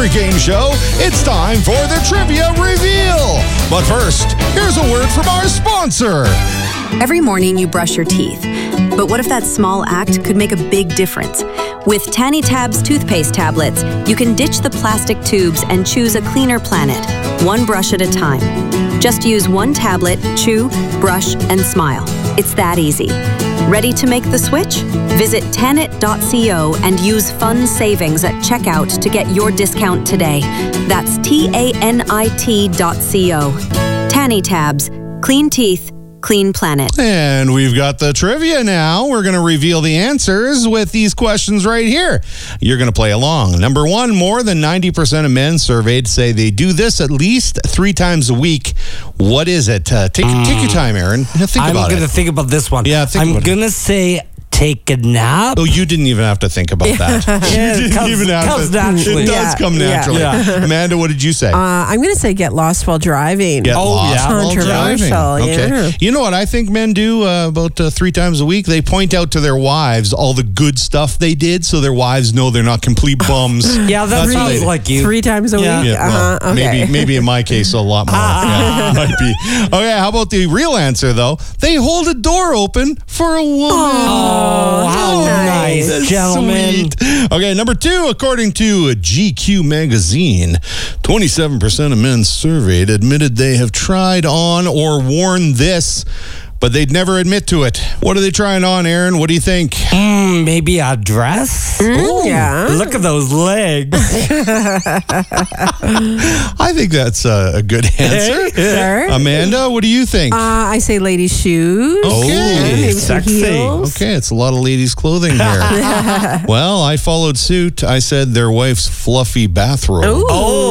every game show, it's time for the Trivia Reveal. But first, here's a word from our sponsor. Every morning you brush your teeth. But what if that small act could make a big difference? With Tanny Tabs toothpaste tablets, you can ditch the plastic tubes and choose a cleaner planet, one brush at a time. Just use one tablet, chew, brush, and smile. It's that easy. Ready to make the switch? Visit Tanit.co and use fun savings at checkout to get your discount today. That's TANIT.co. Tanny Tabs. Clean teeth. Clean planet. And we've got the trivia now. We're going to reveal the answers with these questions right here. You're going to play along. Number one, more than 90% of men surveyed say they do this at least 3 times a week. What is it? Take your time, Aaron. Think about it. I'm going to think about this one. Yeah, I'm going to say take a nap. Oh, you didn't even have to think about that. Yeah, it comes naturally. It does come naturally. Yeah. Amanda, what did you say? I'm going to say get lost while driving. Get lost while driving. Okay. Yeah. You know what I think men do about 3 times a week? They point out to their wives all the good stuff they did so their wives know they're not complete bums. Yeah, that sounds like you. 3 times a week? Yeah, well, okay. maybe in my case a lot more. Yeah, might be. Okay, how about the real answer, though? They hold a door open for a woman. Oh, how nice, That's gentlemen. sweet. Okay, number 2, according to GQ magazine, 27% of men surveyed admitted they have tried on or worn this, but they'd never admit to it. What are they trying on, Aaron? What do you think? Maybe a dress? Yeah. Look at those legs. I think that's a good answer. Sure. Amanda, what do you think? I say ladies' shoes. Okay. Maybe some Sexy. heels. Okay, it's a lot of ladies' clothing here. Well, I followed suit. I said their wife's fluffy bathrobe. Ooh.